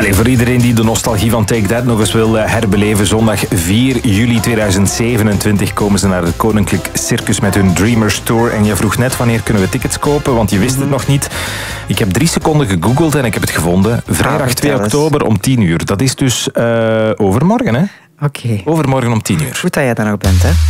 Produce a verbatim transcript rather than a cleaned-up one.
Allee, voor iedereen die de nostalgie van Take That nog eens wil herbeleven, zondag vier juli tweeduizend zevenentwintig komen ze naar het Koninklijk Circus met hun Dreamers Tour. En je vroeg net wanneer kunnen we tickets kopen, want je wist mm-hmm. het nog niet. Ik heb drie seconden gegoogeld en ik heb het gevonden. Vrijdag twee oktober om tien uur. Dat is dus uh, overmorgen, hè? Oké. Okay. Overmorgen om tien uur. Goed dat jij daar nog bent, hè?